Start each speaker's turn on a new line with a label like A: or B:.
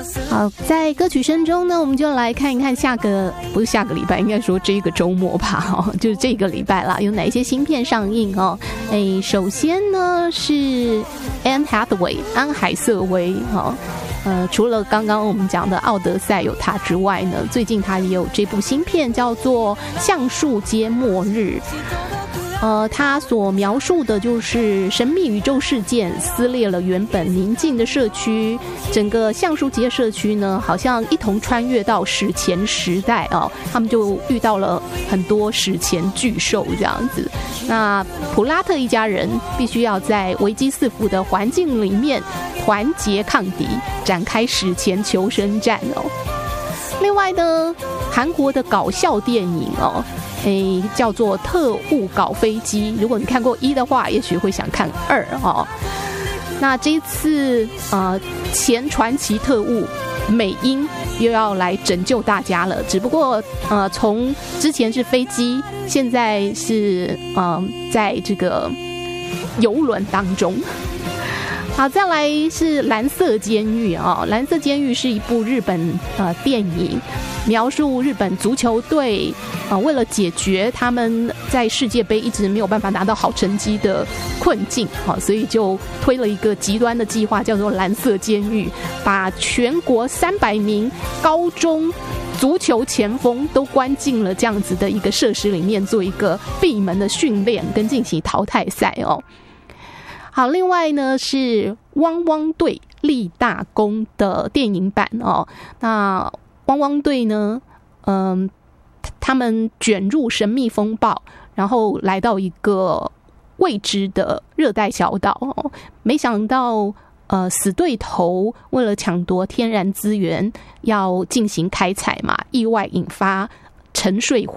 A: 好，在歌曲声中呢，我们就来看一看不是下个礼拜，应该说这个周末吧，就是这个礼拜啦，有哪一些新片上映哦？首先呢是 Anne Hathaway 安海瑟薇除了刚刚我们讲的《奥德赛》有他之外呢，最近他也有这部新片叫做《橡树街末日》。他所描述的就是神秘宇宙事件撕裂了原本宁静的社区，整个橡树街社区呢，好像一同穿越到史前时代他们就遇到了很多史前巨兽这样子。那普拉特一家人必须要在危机四伏的环境里面团结抗敌，展开史前求生战另外呢，韩国的搞笑电影叫做《特务搞飞机》，如果你看过1的话，也许会想看2那这一次前传奇特务美英又要来拯救大家了，只不过从之前是飞机，现在是在这个游轮当中。好，再来是蓝色监狱蓝色监狱是一部日本电影，描述日本足球队为了解决他们在世界杯一直没有办法拿到好成绩的困境所以就推了一个极端的计划，叫做蓝色监狱，把全国300名高中足球前锋都关进了这样子的一个设施里面，做一个闭门的训练跟进行淘汰赛好，另外呢是汪汪队立大功的电影版那汪汪队呢他们卷入神秘风暴，然后来到一个未知的热带小岛没想到死对头为了抢夺天然资源要进行开采嘛，意外引发沉睡